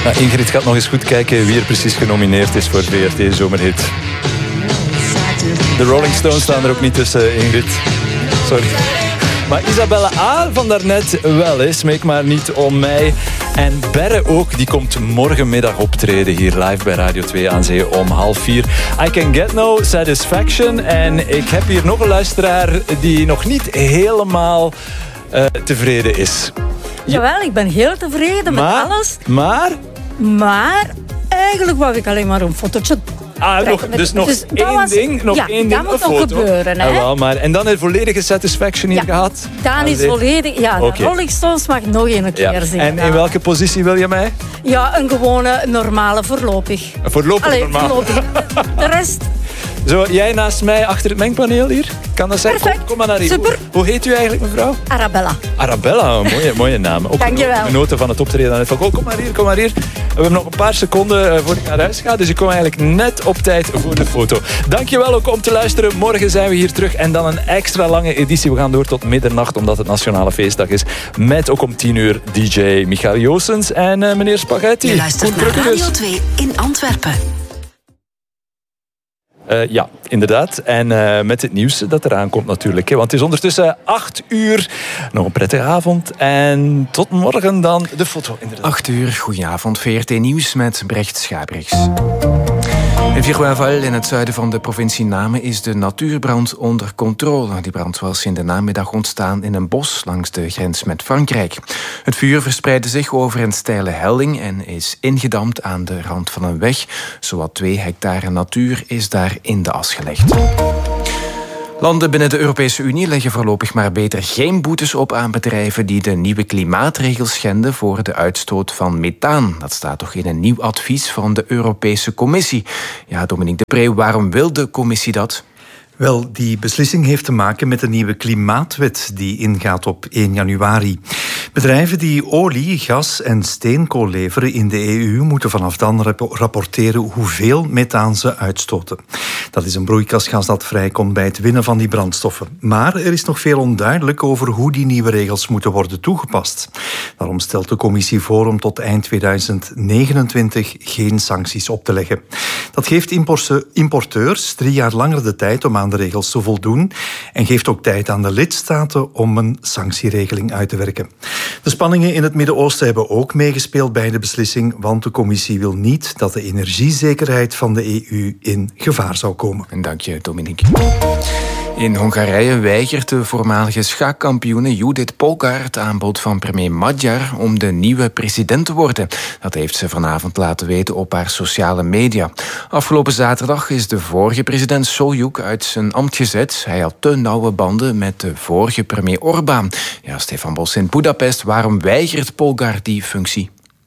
Nou, Ingrid gaat nog eens goed kijken wie er precies genomineerd is voor VRT Zomerhit. De Rolling Stones staan er ook niet tussen, Ingrid. Sorry. Maar Isabelle A. van daarnet wel eens. Smeek maar niet om mij. En Berre ook, die komt morgenmiddag optreden hier live bij Radio 2 aan Zee om 3:30. I Can Get No Satisfaction. En ik heb hier nog een luisteraar die nog niet helemaal tevreden is. Jawel, ik ben heel tevreden met alles. Maar eigenlijk wou ik alleen maar een fotootje. Dus nog één ding, dat moet nog gebeuren. Hè? En dan een volledige satisfaction hier gehad? Dan is volledig. Ja, de Rolling Stones mag nog een keer zingen. En in welke positie wil je mij? Ja, een gewone, normale voorlopig. Voorlopig. De rest... Zo, jij naast mij achter het mengpaneel hier? Kan dat zijn? Perfect. Kom maar naar hier. Super. Hoe heet u eigenlijk, mevrouw? Arabella, mooie naam. Ook dankjewel. Genoten van het optreden. Kom maar hier. We hebben nog een paar seconden voor ik naar huis ga. Dus ik kom eigenlijk net op tijd voor de foto. Dankjewel ook om te luisteren. Morgen zijn we hier terug. En dan een extra lange editie. We gaan door tot middernacht, omdat het Nationale Feestdag is. Met ook om 10:00 DJ Michael Joostens en meneer Spaghetti. Je luistert naar Radio 2 in Antwerpen. Ja, inderdaad. En met het nieuws dat eraan komt natuurlijk. Hè. Want het is ondertussen 8:00. Nog een prettige avond. En tot morgen dan de foto. Inderdaad. 8:00, goedenavond. VRT Nieuws met Brecht Schabriks. In Virwaval, in het zuiden van de provincie Namen, is de natuurbrand onder controle. Die brand was in de namiddag ontstaan in een bos langs de grens met Frankrijk. Het vuur verspreidde zich over een steile helling en is ingedampt aan de rand van een weg. Zowat 2 hectare natuur is daar in de as gelegd. Landen binnen de Europese Unie leggen voorlopig maar beter geen boetes op aan bedrijven die de nieuwe klimaatregels schenden voor de uitstoot van methaan. Dat staat toch in een nieuw advies van de Europese Commissie. Ja, Dominique de Pre, waarom wil de Commissie dat? Wel, die beslissing heeft te maken met de nieuwe klimaatwet die ingaat op 1 januari. Bedrijven die olie, gas en steenkool leveren in de EU moeten vanaf dan rapporteren hoeveel methaan ze uitstoten. Dat is een broeikasgas dat vrijkomt bij het winnen van die brandstoffen. Maar er is nog veel onduidelijk over hoe die nieuwe regels moeten worden toegepast. Daarom stelt de Commissie voor om tot eind 2029 geen sancties op te leggen. Dat geeft importeurs 3 jaar langer de tijd om aan de regels te voldoen en geeft ook tijd aan de lidstaten om een sanctieregeling uit te werken. De spanningen in het Midden-Oosten hebben ook meegespeeld bij de beslissing, want de Commissie wil niet dat de energiezekerheid van de EU in gevaar zou komen. En dank je, Dominique. In Hongarije weigert de voormalige schaakkampioene Judith Polgár het aanbod van premier Magyar om de nieuwe president te worden. Dat heeft ze vanavond laten weten op haar sociale media. Afgelopen zaterdag is de vorige president Šoljuk uit zijn ambt gezet. Hij had te nauwe banden met de vorige premier Orbán. Ja, Stefan Bos in Budapest. Waarom weigert Polgár die functie?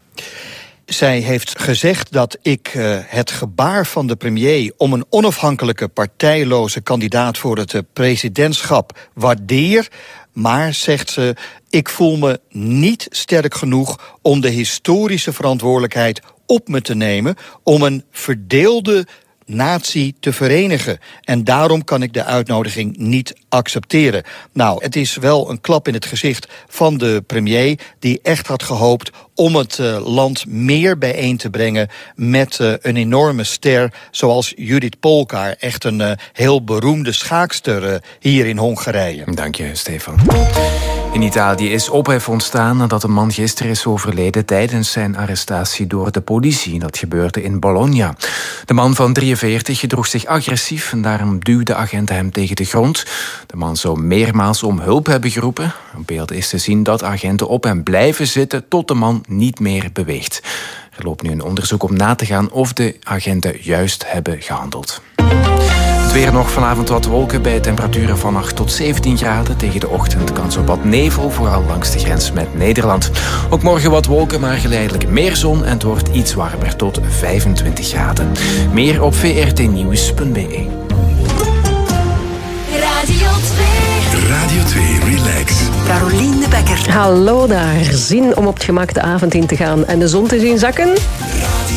Zij heeft gezegd dat ik het gebaar van de premier om een onafhankelijke partijloze kandidaat voor het presidentschap waardeer. Maar, zegt ze, ik voel me niet sterk genoeg om de historische verantwoordelijkheid op me te nemen om een verdeelde natie te verenigen. En daarom kan ik de uitnodiging niet accepteren. Nou, het is wel een klap in het gezicht van de premier die echt had gehoopt om het land meer bijeen te brengen met een enorme ster zoals Judith Polgár, echt een heel beroemde schaakster hier in Hongarije. Dank je, Stefan. In Italië is ophef ontstaan nadat een man gisteren is overleden tijdens zijn arrestatie door de politie. Dat gebeurde in Bologna. De man van 43 gedroeg zich agressief en daarom duwden agenten hem tegen de grond. De man zou meermaals om hulp hebben geroepen. Op beeld is te zien dat agenten op hem blijven zitten tot de man niet meer beweegt. Er loopt nu een onderzoek om na te gaan of de agenten juist hebben gehandeld. Het weer nog vanavond wat wolken bij temperaturen van 8 tot 17 graden. Tegen de ochtend kans op wat nevel, vooral langs de grens met Nederland. Ook morgen wat wolken, maar geleidelijk meer zon en het wordt iets warmer tot 25 graden. Meer op vrtnieuws.be. Radio 2. Radio 2 Relax. Caroline de Bekker. Hallo daar. Zin om op het gemak de avond in te gaan en de zon te zien zakken?